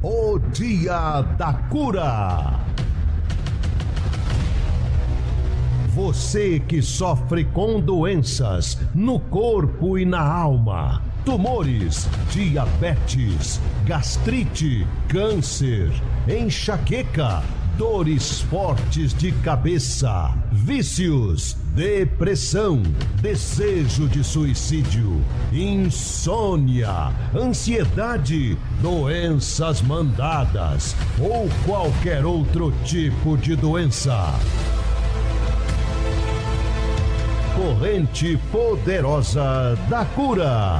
O Dia da Cura. Você que sofre com doenças no corpo e na alma, tumores, diabetes, gastrite, câncer, enxaqueca, dores fortes de cabeça, vícios, depressão, desejo de suicídio, insônia, ansiedade, doenças mandadas ou qualquer outro tipo de doença. Corrente Poderosa da Cura.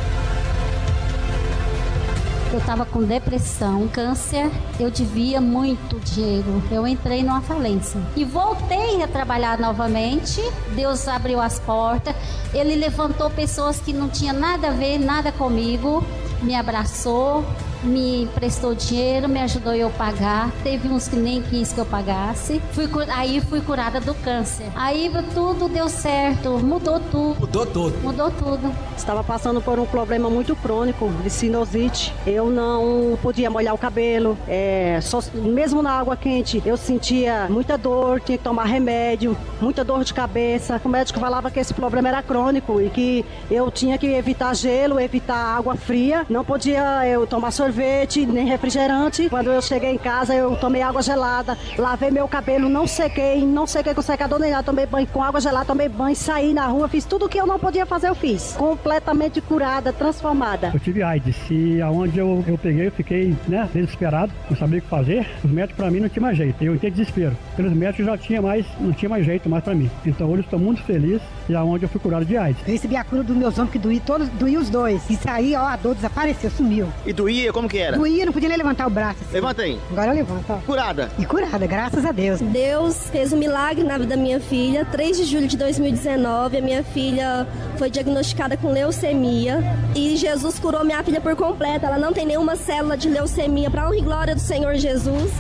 Eu estava com depressão, câncer, eu devia muito dinheiro. Eu entrei numa falência e voltei a trabalhar novamente. Deus abriu as portas, Ele levantou pessoas que não tinham nada a ver, nada comigo, me abraçou, me emprestou dinheiro, me ajudou eu pagar. Teve uns que nem quis que eu pagasse. Aí fui curada do câncer. Aí tudo deu certo, mudou tudo. Mudou tudo. Estava passando por um problema muito crônico de sinusite. Eu não podia molhar o cabelo. Mesmo na água quente, eu sentia muita dor, tinha que tomar remédio, muita dor de cabeça. O médico falava que esse problema era crônico e que eu tinha que evitar gelo, evitar água fria. Não podia eu tomar sorvete, nem refrigerante. Quando eu cheguei em casa, eu tomei água gelada, lavei meu cabelo, não sequei com secador nem nada, tomei banho com água gelada, tomei banho, saí na rua, fiz tudo o que eu não podia fazer, eu fiz. Completamente curada, transformada. Eu tive AIDS e aonde eu peguei, eu fiquei, desesperado, não sabia o que fazer. Os médicos pra mim não tinha mais jeito, eu entrei desespero. Pelos médicos não tinha mais jeito mais pra mim. Então hoje eu estou muito feliz e aonde eu fui curado de AIDS. Eu recebi a cura dos meus ombros que doía os dois. E saí, a dor desapareceu, sumiu. E doía, como que era? Doía, não podia nem levantar o braço. Assim. Levanta aí. Agora eu levanto, ó. Curada. E curada, graças a Deus. Deus fez um milagre na vida da minha filha. 3 de julho de 2019, a minha filha foi diagnosticada com leucemia. E Jesus curou minha filha por completo. Ela não tem nenhuma célula de leucemia. Para honra e glória do Senhor Jesus.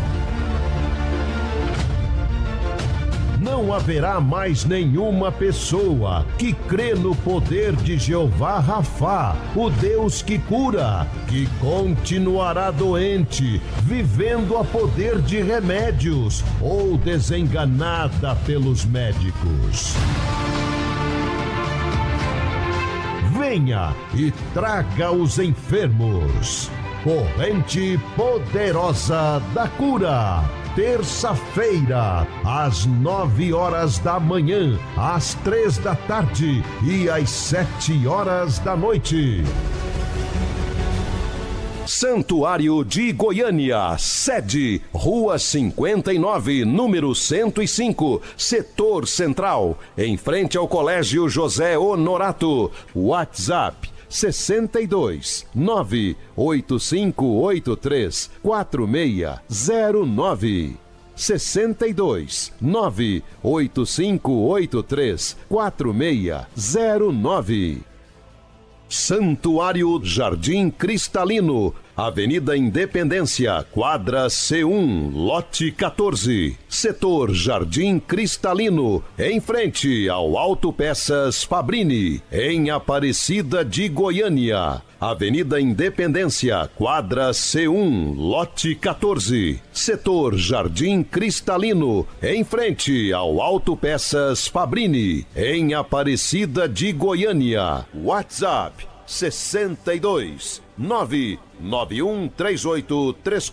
Não haverá mais nenhuma pessoa que crê no poder de Jeová Rafá, o Deus que cura, que continuará doente, vivendo a poder de remédios ou desenganada pelos médicos. Venha e traga os enfermos. Corrente Poderosa da Cura. Terça-feira, às 9 horas da manhã, às 3 da tarde e às 7 horas da noite. Santuário de Goiânia, sede, Rua 59, número 105, Setor Central, em frente ao Colégio José Honorato. WhatsApp 62 98583 4609. 62 98583 4609. Santuário Jardim Cristalino, Avenida Independência, quadra C1, lote 14, setor Jardim Cristalino, em frente ao Autopeças Fabrini, em Aparecida de Goiânia. Avenida Independência, quadra C1, lote 14, setor Jardim Cristalino, em frente ao Autopeças Fabrini, em Aparecida de Goiânia. WhatsApp 62 99138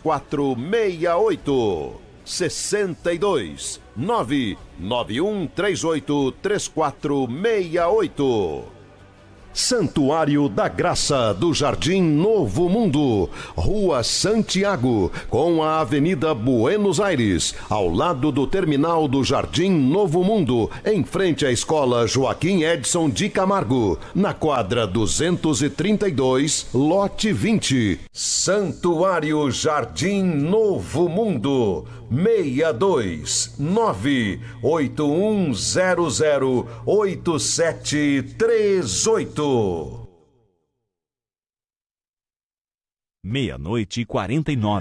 3468. 62 99138 3468. Santuário da Graça do Jardim Novo Mundo, Rua Santiago, com a Avenida Buenos Aires, ao lado do terminal do Jardim Novo Mundo, em frente à Escola Joaquim Edson de Camargo, na quadra 232, lote 20. Santuário Jardim Novo Mundo, 62 98100 8738. 00:49.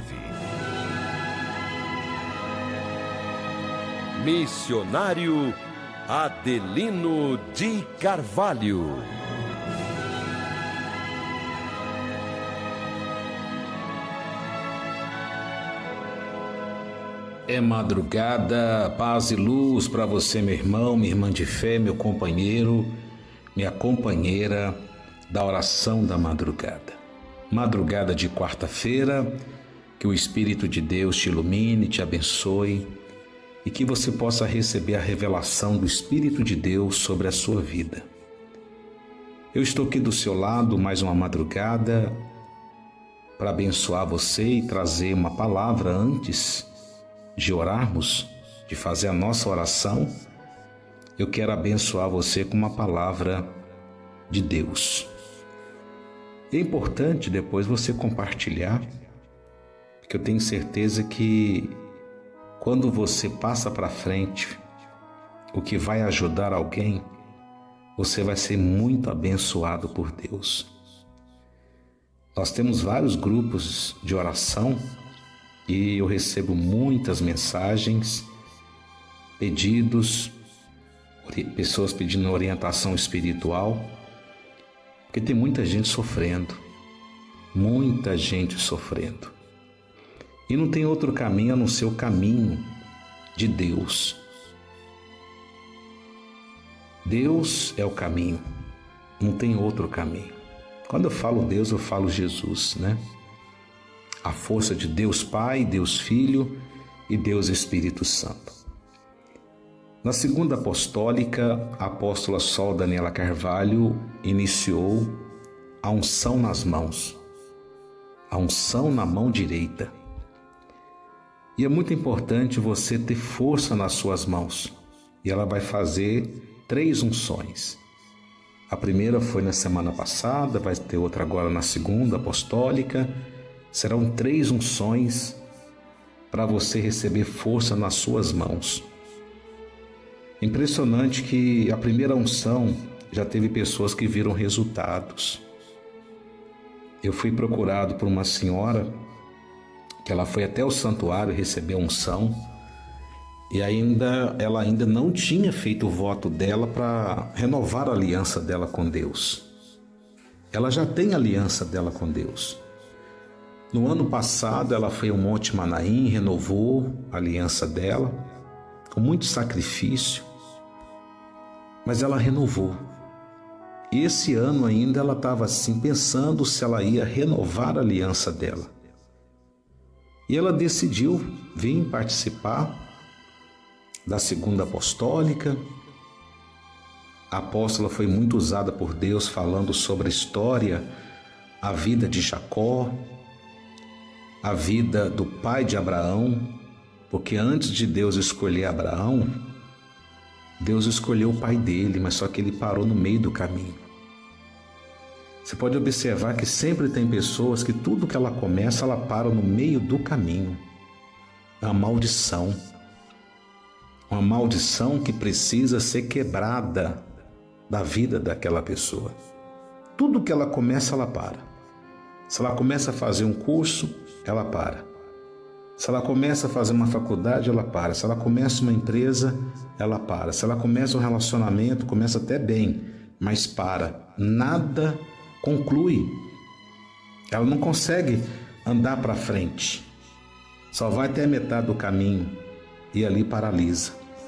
Missionário Adelino de Carvalho. É madrugada, paz e luz para você, meu irmão, minha irmã de fé, meu companheiro, minha companheira da oração da madrugada. Madrugada de quarta-feira, que o Espírito de Deus te ilumine, te abençoe e que você possa receber a revelação do Espírito de Deus sobre a sua vida. Eu estou aqui do seu lado mais uma madrugada para abençoar você e trazer uma palavra antes de orarmos, de fazer a nossa oração. Eu quero abençoar você com uma palavra de Deus. É importante depois você compartilhar, porque eu tenho certeza que quando você passa para frente o que vai ajudar alguém, você vai ser muito abençoado por Deus. Nós temos vários grupos de oração e eu recebo muitas mensagens, pedidos, pessoas pedindo orientação espiritual, porque tem muita gente sofrendo. E não tem outro caminho a não ser o caminho de Deus. Deus é o caminho, não tem outro caminho. Quando eu falo Deus, eu falo Jesus, né? A força de Deus Pai, Deus Filho e Deus Espírito Santo. Na segunda apostólica, a apóstola Sol Daniela Carvalho iniciou a unção nas mãos, a unção na mão direita. E é muito importante você ter força nas suas mãos. E ela vai fazer 3 unções. A primeira foi na semana passada, vai ter outra agora na segunda apostólica. Serão 3 unções para você receber força nas suas mãos. Impressionante que a primeira unção já teve pessoas que viram resultados. Eu fui procurado por uma senhora que ela foi até o santuário receber a unção e ela ainda não tinha feito o voto dela para renovar a aliança dela com Deus. Ela já tem a aliança dela com Deus. No ano passado, ela foi ao Monte Manaim, renovou a aliança dela, com muito sacrifício, mas ela renovou. E esse ano ainda ela estava assim, pensando se ela ia renovar a aliança dela. E ela decidiu vir participar da segunda apostólica. A apóstola foi muito usada por Deus, falando sobre a história, a vida de Jacó, a vida do pai de Abraão, porque antes de Deus escolher Abraão, Deus escolheu o pai dele, mas só que ele parou no meio do caminho. Você pode observar que sempre tem pessoas que tudo que ela começa, ela para no meio do caminho. É uma maldição que precisa ser quebrada da vida daquela pessoa. Tudo que ela começa, ela para. Se ela começa a fazer um curso, ela para. Se ela começa a fazer uma faculdade, ela para. Se ela começa uma empresa, ela para. Se ela começa um relacionamento, começa até bem, mas para. Nada conclui. Ela não consegue andar para frente. Só vai até a metade do caminho e ali paralisa.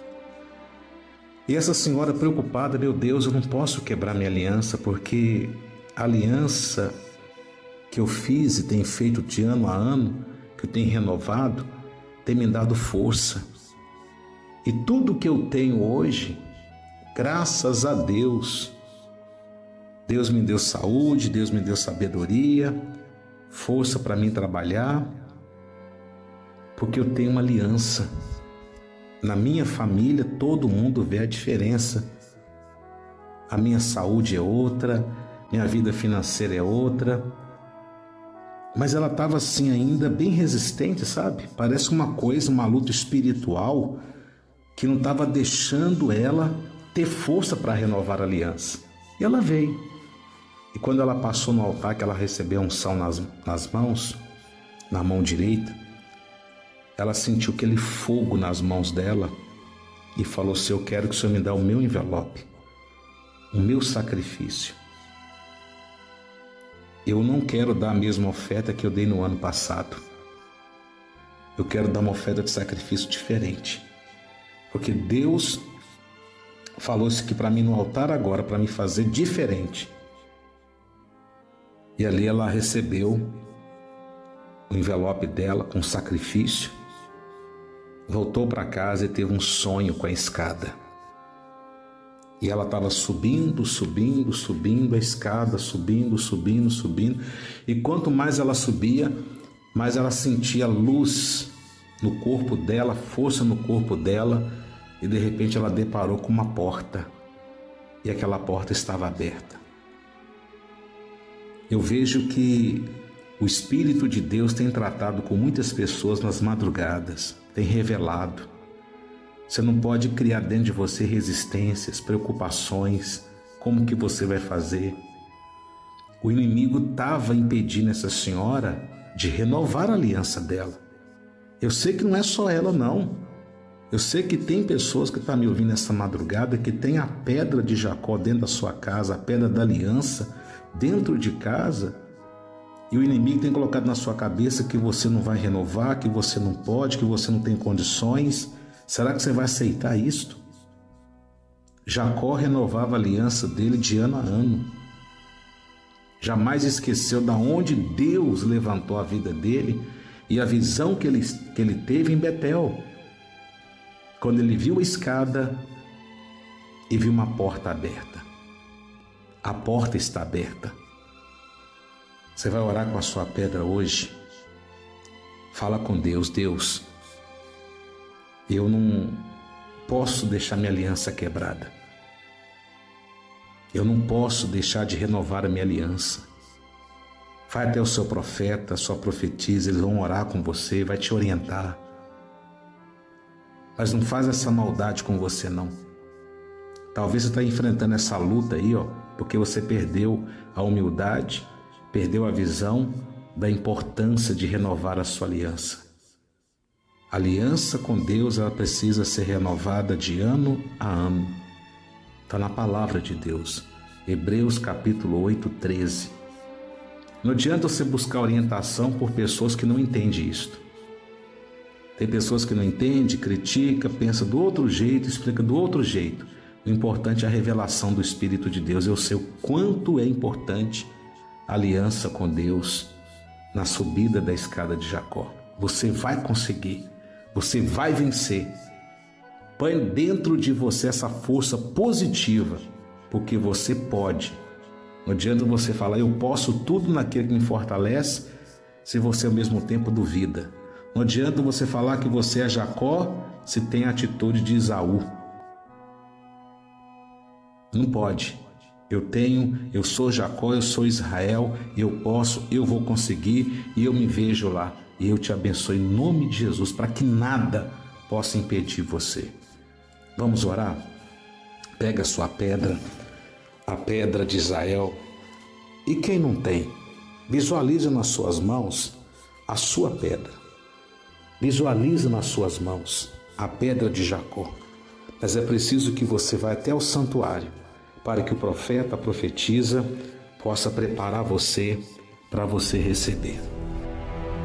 E essa senhora preocupada, meu Deus, eu não posso quebrar minha aliança, porque a aliança que eu fiz e tenho feito de ano a ano, que eu tenho renovado, tem me dado força. E tudo que eu tenho hoje, graças a Deus, Deus me deu saúde, Deus me deu sabedoria, força para mim trabalhar, porque eu tenho uma aliança. Na minha família, todo mundo vê a diferença. A minha saúde é outra, minha vida financeira é outra. Mas ela estava assim ainda bem resistente, sabe? Parece uma coisa, uma luta espiritual que não estava deixando ela ter força para renovar a aliança. E ela veio. E quando ela passou no altar, que ela recebeu a unção nas mãos, na mão direita, ela sentiu aquele fogo nas mãos dela e falou assim: eu quero que o Senhor me dê o meu envelope, o meu sacrifício. Eu não quero dar a mesma oferta que eu dei no ano passado. eu quero dar uma oferta de sacrifício diferente. Porque Deus falou isso aqui para mim no altar agora, para me fazer diferente. E ali ela recebeu o envelope dela com sacrifício, voltou para casa e teve um sonho com a escada. E ela estava subindo a escada, subindo. E quanto mais ela subia, mais ela sentia luz no corpo dela, força no corpo dela. E de repente ela deparou com uma porta. E aquela porta estava aberta. Eu vejo que o Espírito de Deus tem tratado com muitas pessoas nas madrugadas, tem revelado. Você não pode criar dentro de você resistências, preocupações, como que você vai fazer. O inimigo estava impedindo essa senhora de renovar a aliança dela. Eu sei que não é só ela não. Eu sei que tem pessoas que estão me ouvindo nessa madrugada que tem a pedra de Jacó dentro da sua casa, a pedra da aliança dentro de casa, e o inimigo tem colocado na sua cabeça que você não vai renovar, que você não pode, que você não tem condições. Será que você vai aceitar isto? Jacó renovava a aliança dele de ano a ano. Jamais esqueceu de onde Deus levantou a vida dele e a visão que ele teve em Betel. Quando ele viu a escada e viu uma porta aberta. A porta está aberta. Você vai orar com a sua pedra hoje? Fala com Deus. Deus, eu não posso deixar minha aliança quebrada. Eu não posso deixar de renovar a minha aliança. Vai até o seu profeta, a sua profetisa, eles vão orar com você, vai te orientar. Mas não faz essa maldade com você não. Talvez você está enfrentando essa luta aí, porque você perdeu a humildade, perdeu a visão da importância de renovar a sua aliança. A aliança com Deus, ela precisa ser renovada de ano a ano. Está na palavra de Deus. Hebreus capítulo 8, 13. Não adianta você buscar orientação por pessoas que não entendem isto. Tem pessoas que não entendem, critica, pensa do outro jeito, explica do outro jeito. O importante é a revelação do Espírito de Deus. Eu sei o quanto é importante a aliança com Deus na subida da escada de Jacó. Você vai conseguir, você vai vencer. Põe dentro de você essa força positiva, porque você pode. Não adianta você falar, eu posso tudo naquele que me fortalece, se você ao mesmo tempo duvida. Não adianta você falar que você é Jacó, se tem a atitude de Esaú. Não pode. Eu sou Jacó, eu sou Israel, eu posso, eu vou conseguir e eu me vejo lá. E eu te abençoo em nome de Jesus, para que nada possa impedir você. Vamos orar? Pega a sua pedra, a pedra de Israel. E quem não tem, visualiza nas suas mãos a sua pedra. Visualiza nas suas mãos a pedra de Jacó. Mas é preciso que você vá até o santuário para que o profeta, a profetisa, possa preparar você para você receber.